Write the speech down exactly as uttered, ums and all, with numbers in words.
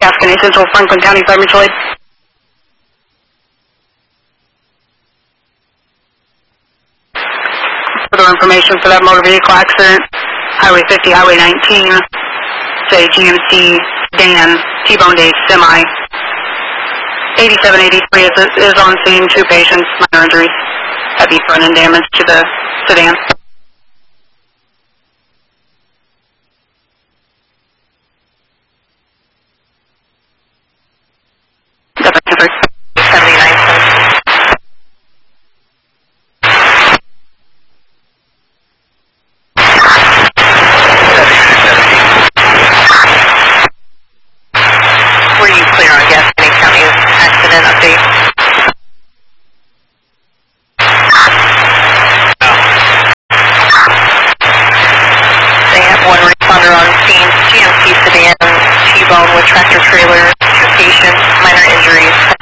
Gascony Central, Franklin County Fire Mutual Aid. Further information for that motor vehicle accident, Highway fifty, Highway nineteen, say G M C Dan, T-boned a semi. eighty-seven eighty-three is, is on scene, two patients, minor injuries, heavy front end damage to the sedan. seventy-nine. Were you clear on Gascony County's accident update? No. They have one responder on scene, G M C sedan, T-bone with tractor trailer, two patients, minor injuries,